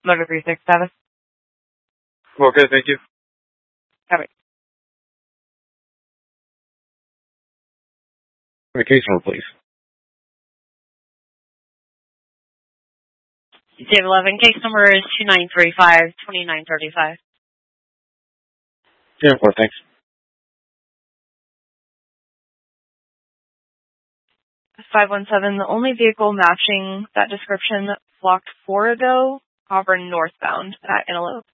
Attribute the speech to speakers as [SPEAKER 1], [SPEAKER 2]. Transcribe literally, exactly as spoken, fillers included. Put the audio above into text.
[SPEAKER 1] Motor three six status.
[SPEAKER 2] Okay, thank you.
[SPEAKER 1] All right.
[SPEAKER 2] The case number, please.
[SPEAKER 1] D eleven, case number is two nine three five, two nine three five.
[SPEAKER 2] Yeah, well, thanks.
[SPEAKER 1] five one seven, the only vehicle matching that description blocked four ago, Auburn northbound at Antelope.